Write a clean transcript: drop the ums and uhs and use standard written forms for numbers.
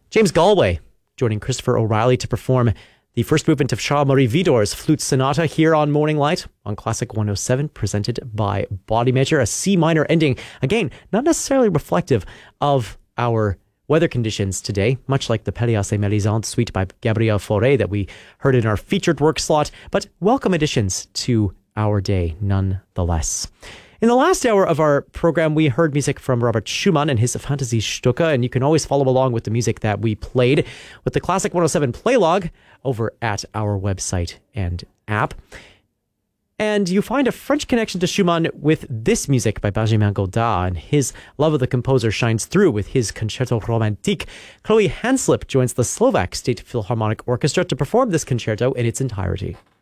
James Galway joining Christopher O'Reilly to perform the first movement of Charles-Marie Widor's Flute Sonata here on Morning Light on Classic 107, presented by Body Measure. A C minor ending, again, not necessarily reflective of our weather conditions today, much like the Pelléas et Mélisande suite by Gabriel Fauré that we heard in our featured work slot, but welcome additions to our day nonetheless. In the last hour of our program, we heard music from Robert Schumann and his Fantasiestücke, and you can always follow along with the music that we played with the Classic 107 playlog over at our website and app. And you find a French connection to Schumann with this music by Benjamin Godard, and his love of the composer shines through with his Concerto Romantique. Chloe Hanslip joins the Slovak State Philharmonic Orchestra to perform this concerto in its entirety.